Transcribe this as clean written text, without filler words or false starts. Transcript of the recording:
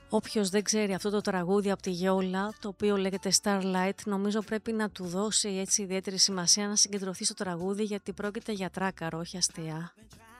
Όποιος δεν ξέρει αυτό το τραγούδι από τη Γιόλα, το οποίο λέγεται Starlight, νομίζω πρέπει να του δώσει έτσι ιδιαίτερη σημασία, να συγκεντρωθεί στο τραγούδι, γιατί πρόκειται για τράκαρο, όχι αστεία.